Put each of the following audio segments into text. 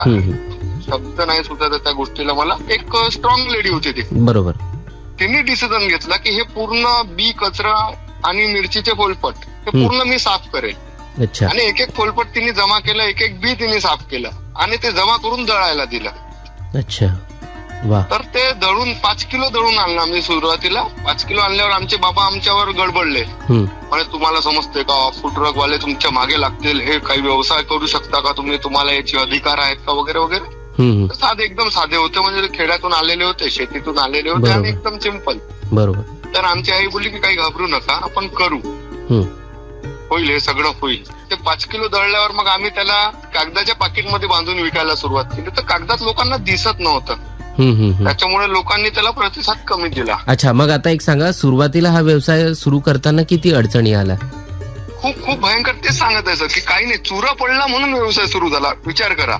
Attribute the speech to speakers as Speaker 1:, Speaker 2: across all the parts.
Speaker 1: शब्द नाही सुचत त्या गोष्टीला मला. एक स्ट्रॉंग लेडी होती ती,
Speaker 2: बरोबर.
Speaker 1: तिने डिसिजन घेतला की हे पूर्ण बी कचरा आणि मिरचीचे फोलपट हे पूर्ण मी साफ करेल.
Speaker 2: अच्छा.
Speaker 1: आणि एक एक फोलपट तिने जमा केलं, एक एक बी तिने साफ केलं आणि ते जमा करून दळायला दिलं.
Speaker 2: अच्छा, वा.
Speaker 1: तर ते दळून 5 किलो दळून आणलं आम्ही सुरुवातीला. 5 किलो आणल्यावर आमचे बाबा आमच्यावर गडबडले, म्हणजे तुम्हाला समजते का फूड ट्रक वाले तुमच्या मागे लागतील, हे काही व्यवसाय करू शकता का तुम्ही, तुम्हाला याचे अधिकार आहेत का वगैरे वगैरे. साधे एकदम साधे होते, म्हणजे खेड्यातून आलेले होते, शेतीतून आलेले होते आणि एकदम सिंपल.
Speaker 2: बरोबर.
Speaker 1: तर आमची आई बोलली की काही घाबरू नका, आपण करू, होईल, हे सगळं होईल. ते 5 किलो दळल्यावर मग आम्ही त्याला कागदाच्या पाकिटमध्ये बांधून विकायला सुरुवात केली. तर कागदात लोकांना दिसत नव्हतं, त्याच्यामुळे लोकांनी त्याला प्रतिसाद कमी दिला.
Speaker 2: अच्छा, मग आता एक सांगा, सुरुवातीला हा व्यवसाय सुरू करताना किती अडचणी आल्या?
Speaker 1: खूप खूप भयंकर. ते सांगत आहे सर की काही नाही, चुरा पडला म्हणून व्यवसाय सुरू झाला, विचार करा.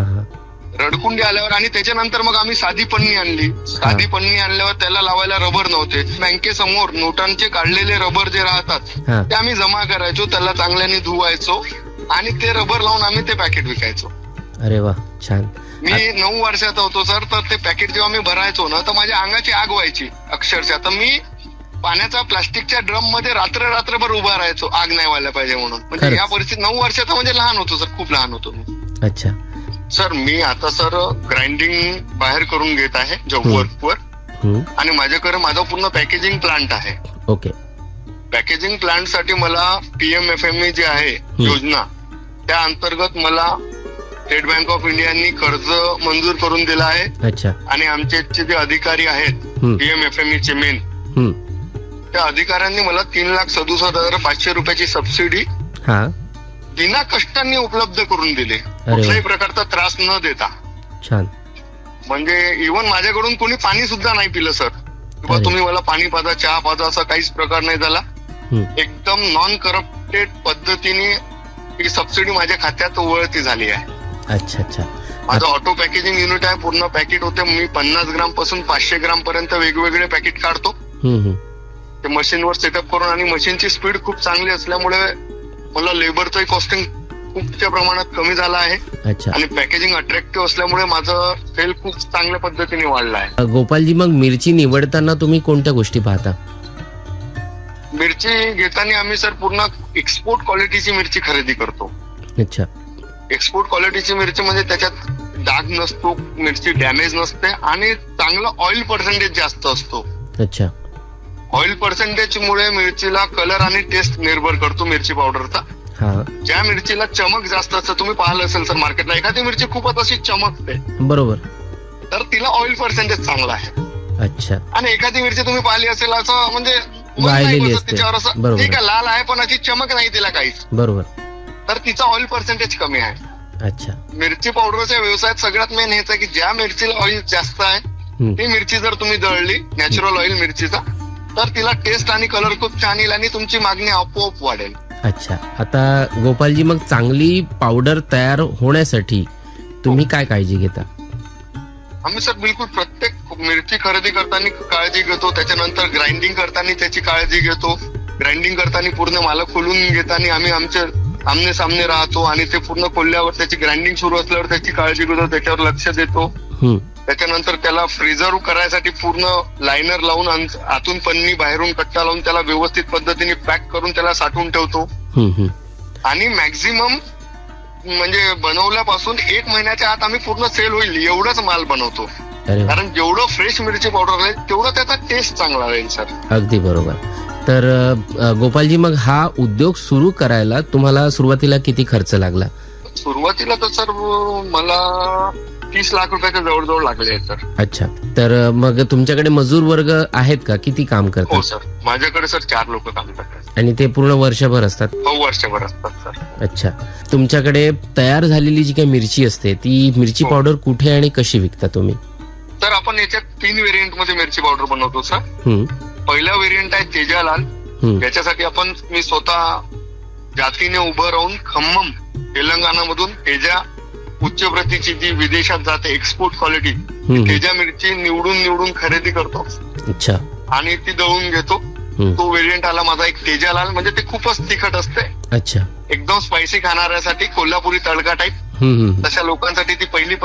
Speaker 1: रडकुंडी आल्यावर आणि त्याच्यानंतर मग आम्ही साधी पन्नी आणली. साधी पन्नी आणल्यावर त्याला लावायला रबर नव्हते. बँकेसमोर नोटांचे काढलेले रबर जे राहतात ते आम्ही जमा करायचो, त्याला चांगल्याने धुवायचो आणि ते रबर लावून आम्ही ते पॅकेट विकायचो.
Speaker 2: अरे वा, छान.
Speaker 1: मी 9 वर्षाचा होतो सर, तर ते पॅकेट जेव्हा मी भरायचो ना, तर माझ्या अंगाची आग व्हायची अक्षरशः. तर मी पाण्याचा प्लास्टिकच्या ड्रम मध्ये रात्रभर उभा राहायचो, आग नाही व्हायला पाहिजे म्हणून. म्हणजे या परिस्थितीत 9 वर्षाचा म्हणजे लहान होतो सर, खूप लहान होतो मी.
Speaker 2: अच्छा
Speaker 1: सर, मी आता सर ग्राइंडिंग बाहेर करून घेत आहे जॉब वर्कवर, आणि माझ्याकडे माझा पूर्ण पॅकेजिंग प्लांट आहे.
Speaker 2: ओके.
Speaker 1: पॅकेजिंग प्लांट साठी मला PMFME जे आहे योजना, त्या अंतर्गत मला स्टेट बँक ऑफ इंडियानी कर्ज मंजूर करून दिलं आहे.
Speaker 2: अच्छा.
Speaker 1: आणि आमचे जे अधिकारी आहेत PMFME चे मेन, त्या अधिकाऱ्यांनी मला 3,67,500 रुपयाची सबसिडी बिना कष्टांनी उपलब्ध करून दिले, कुठल्याही प्रकारचा त्रास न देता.
Speaker 2: छान.
Speaker 1: म्हणजे इव्हन माझ्याकडून कोणी पाणी सुद्धा नाही पिलं सर, किंवा तुम्ही मला पाणी पाजा, चहा पाजा, असा काहीच प्रकार नाही झाला. एकदम नॉन करप्टेड पद्धतीने ही सबसिडी माझ्या खात्यात वळती झाली आहे.
Speaker 2: अच्छा अच्छा.
Speaker 1: माझं ऑटो पॅकेजिंग युनिट आहे, पूर्ण पॅकेट होते. मी 50 ग्राम पासून 500 ग्राम पर्यंत वेगवेगळे पॅकेट काढतो ते मशीनवर सेटअप करून. आणि मशीनची स्पीड खूप चांगली असल्यामुळे मला लेबरचं कॉस्टिंग खूपच्या प्रमाणात कमी झालं आहे. आणि पॅकेजिंग अट्रॅक्टिव्ह असल्यामुळे माझं सेल खूप चांगल्या पद्धतीने वाढलं आहे.
Speaker 2: गोपालजी, मग मिरची निवडताना तुम्ही कोणत्या गोष्टी पाहता?
Speaker 1: मिरची घेताना आम्ही सर पूर्ण एक्सपोर्ट क्वालिटीची मिरची खरेदी करतो.
Speaker 2: अच्छा.
Speaker 1: एक्सपोर्ट क्वालिटीची मिरची म्हणजे त्याच्यात डाग नसतो, मिरची डॅमेज नसते आणि चांगलं ऑइल पर्सेंटेज जास्त असतो.
Speaker 2: अच्छा.
Speaker 1: ऑइल पर्सेंटेज मुळे मिरचीला कलर आणि टेस्ट निर्भर करतो मिरची पावडरचा. ज्या मिरचीला चमक जास्त असतं, तुम्ही पाहिलं असेल सर मार्केटला, एखादी मिरची खूपच अशी चमकते, बरोबर, तर तिला ऑइल पर्सेंटेज चांगला आहे. अच्छा. आणि एखादी मिरची तुम्ही पाहिली असेल असं म्हणजे तिच्यावर असं ठीक आहे, लाल आहे पण अशी चमक नाही तिला काहीच, बरोबर, तर तिचा ऑइल पर्सेंटेज कमी आहे. अच्छा. मिरची पावडरच्या व्यवसायात सगळ्यात मेन हेच आहे की ज्या मिरचीला ऑइल जास्त आहे ती मिरची जर तुम्ही दळली, नॅचरल ऑइल मिरचीचा, तर तिला टेस्ट आणि कलर खूप छान येईल आणि तुमची मागणी आपोआप वाढेल. अच्छा. आता गोपालजी, मग चांगली पावडर तयार होण्यासाठी तुम्ही काय काळजी घेता? आम्ही सर बिलकुल प्रत्येक मिरची खरेदी करताना काळजी घेतो, त्याच्यानंतर ग्राइंडिंग करताना त्याची काळजी घेतो. ग्राइंडिंग करताना पूर्ण माल खोलून घेताना आम्ही आमचे आमने सामने राहतो आणि ते पूर्ण खोलल्यावर त्याची ग्राइंडिंग सुरू असल्यावर त्याची काळजी घेतो, त्याच्यावर लक्ष देतो. त्याच्यानंतर त्याला प्रिझर्व करायसाठी पूर्ण लायनर लावून आतून पन्नी बाहेरून कट्टा लावून त्याला व्यवस्थित पद्धतीने पॅक करून त्याला साठवून ठेवतो. आणि मॅक्झिमम म्हणजे बनवल्यापासून 1 महिन्याच्या आत आम्ही पूर्ण सेल होईल एवढाच माल बनवतो, कारण जेवढं फ्रेश मिरची पावडर राहील तेवढं त्याचा टेस्ट चांगला राहील सर. अगदी बरोबर. तर गोपालजी, मग हा उद्योग सुरू करायला तुम्हाला सुरुवातीला किती खर्च लागला? सुरुवातीला तर सर मला 30 लाख रुपयाच्या जवळजवळ लागले सर. अच्छा. तर मग तुमच्याकडे मजूर वर्ग आहेत का? किती काम करतात? हो सर, माझ्याकडे सर 4 लोक काम करतात. आणि ते पूर्ण वर्षभर असतात? हो, वर्षभर असतात सर. अच्छा. तुमच्याकडे तयार झालेली जी काही मिरची असते ती मिरची पावडर कुठे आणि कशी विकता तुम्ही? तर आपण याच्यात 3 व्हेरियंट मध्ये मिरची पावडर बनवतो सर. पहिला व्हेरियंट आहे तेजालाल. याच्यासाठी मी स्वतः जातीने उभं राहून खम्मम तेलंगणा मधून तेजा उच्च प्रतीची जी विदेशात जाते एक्सपोर्ट क्वालिटी तेजा मिरची निवडून खरेदी करतो. अच्छा. आणि ती दळून घेतो. तो व्हेरियंट आला माझा एक तेजालाल, म्हणजे ते खूपच तिखट असते. अच्छा. एकदम स्पायसी खाणाऱ्यासाठी कोल्हापुरी तडका टाईप.
Speaker 2: हम्म, हम्म.
Speaker 1: तशा लोकांसाठी ती पहिली